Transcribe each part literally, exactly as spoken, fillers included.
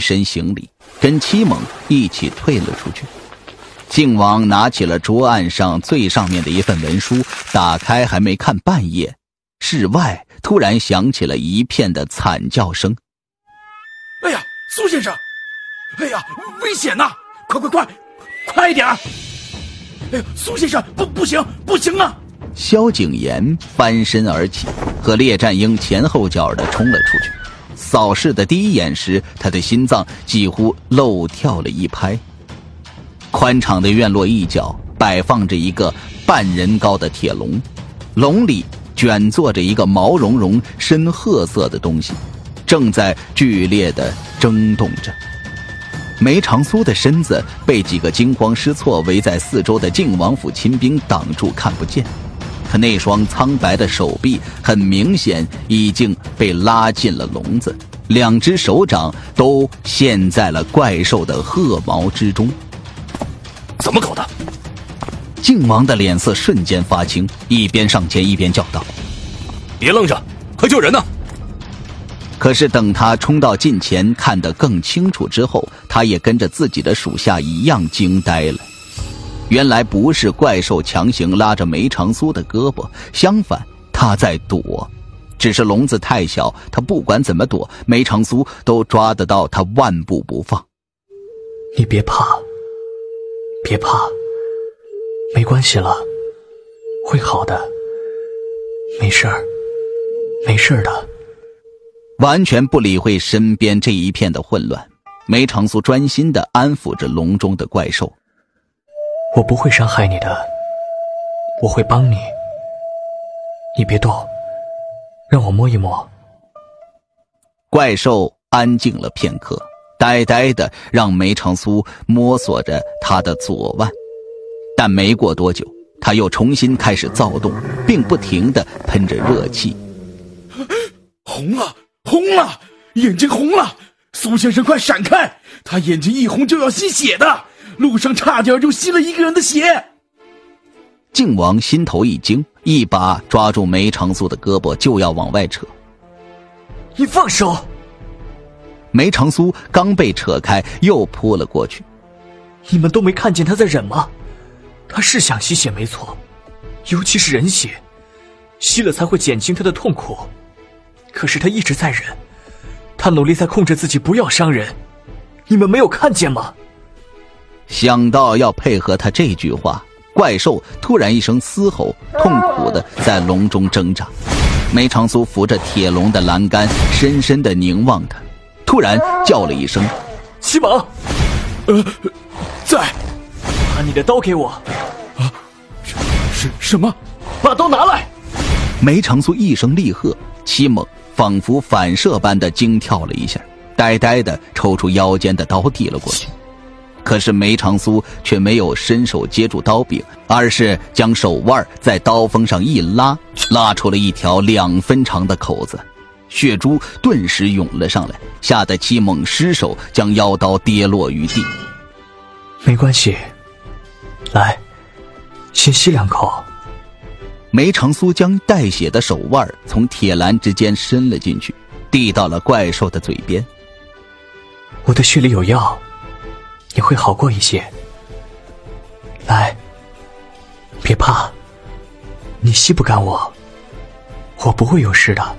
身行礼，跟七猛一起退了出去。靖王拿起了桌案上最上面的一份文书，打开还没看半页，室外突然响起了一片的惨叫声。 哎呀，苏先生，哎呀，危险呐！快快快，快一点！哎呀，苏先生，不不行不行啊！ 萧景琰翻身而起，和列战英前后脚地冲了出去。扫视的第一眼时，他的心脏几乎漏跳了一拍。宽敞的院落一角摆放着一个半人高的铁笼，笼里卷坐着一个毛茸茸深褐色的东西，正在剧烈地挣动着。梅长苏的身子被几个惊慌失措围在四周的靖王府亲兵挡住，看不见。可那双苍白的手臂很明显已经被拉进了笼子，两只手掌都陷在了怪兽的褐毛之中。 怎么搞的？ 靖王的脸色瞬间发青，一边上前一边叫道： 别愣着，快救人呐！ 可是等他冲到近前看得更清楚之后，他也跟着自己的属下一样惊呆了。原来不是怪兽强行拉着梅长苏的胳膊，相反他在躲，只是笼子太小，他不管怎么躲，梅长苏都抓得到他万步不放。 你别怕，别怕，没关系了，会好的，没事儿，没事儿的。 完全不理会身边这一片的混乱，梅长苏专心地安抚着笼中的怪兽。 我不会伤害你的，我会帮你，你别动，让我摸一摸。 怪兽安静了片刻，呆呆地让梅长苏摸索着他的左腕，但没过多久，他又重新开始躁动，并不停地喷着热气。 红了，红了，眼睛红了！苏先生快闪开，他眼睛一红就要吸血的，路上差点就吸了一个人的血。 靖王心头一惊，一把抓住梅长苏的胳膊就要往外扯。 你放手！ 梅长苏刚被扯开，又扑了过去。 你们都没看见他在忍吗？他是想吸血没错，尤其是人血，吸了才会减轻他的痛苦。可是他一直在忍，他努力在控制自己不要伤人，你们没有看见吗？ 想到要配合他这句话，怪兽突然一声嘶吼，痛苦地在笼中挣扎。梅长苏扶着铁笼的栏杆，深深地凝望他，突然叫了一声： 西蒙！ 呃，在。 把你的刀给我。 啊，是什么？ 把刀拿来！ 梅长苏一声厉喝，七猛仿佛反射般的惊跳了一下，呆呆地抽出腰间的刀递了过去。可是梅长苏却没有伸手接住刀柄，而是将手腕在刀锋上一拉，拉出了一条两分长的口子，血珠顿时涌了上来，吓得七猛失手将腰刀跌落于地。 没关系，来，先吸两口。 梅长苏将带血的手腕从铁栏之间伸了进去，递到了怪兽的嘴边。 我的血里有药，你会好过一些。来，别怕，你吸不干我，我不会有事的。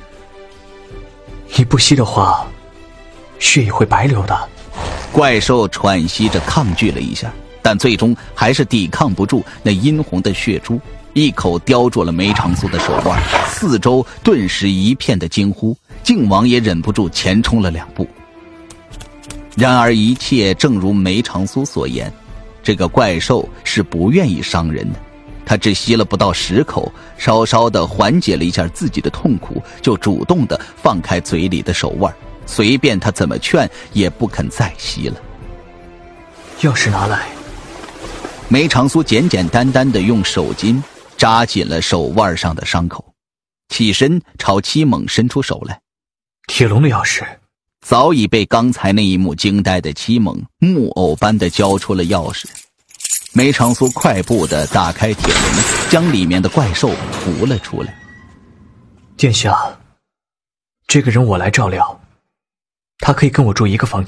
你不吸的话，血也会白流的。 怪兽喘息着抗拒了一下，但最终还是抵抗不住那殷红的血珠，一口叼住了梅长苏的手腕，四周顿时一片的惊呼，靖王也忍不住前冲了两步。然而一切正如梅长苏所言，这个怪兽是不愿意伤人的，他只吸了不到十口，稍稍地缓解了一下自己的痛苦，就主动地放开嘴里的手腕，随便他怎么劝也不肯再吸了。 钥匙拿来。 梅长苏简简单单地用手巾扎紧了手腕上的伤口，起身朝七猛伸出手来。 铁笼的钥匙。 早已被刚才那一幕惊呆的七猛木偶般地交出了钥匙。梅长苏快步地打开铁笼，将里面的怪兽扶了出来。 殿下，这个人我来照料，他可以跟我住一个房间。